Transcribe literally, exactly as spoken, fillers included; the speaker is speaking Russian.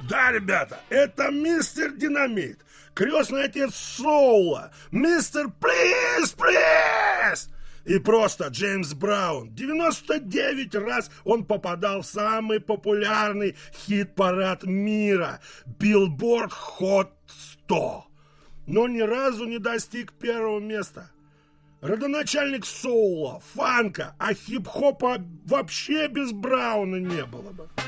Да, ребята, это мистер Динамит, крестный отец соула, мистер Плиз, Плиз! И просто Джеймс Браун. девяносто девять раз он попадал в самый популярный хит-парад мира Billboard Hot сто, но ни разу не достиг первого места. Родоначальник соула, фанка, а хип-хопа вообще без Брауна не было бы.